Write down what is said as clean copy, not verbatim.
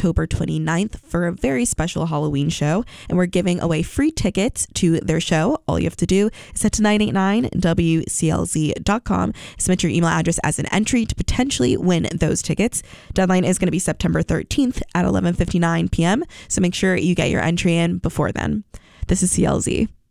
October 29th for a very special Halloween show, and we're giving away free tickets to their show. All you have to do is head to 989wclz.com, submit your email address as an entry to potentially win those tickets. Deadline is going to be September 13th at 11:59 p.m., so make sure you get your entry in before then. This is CLZ.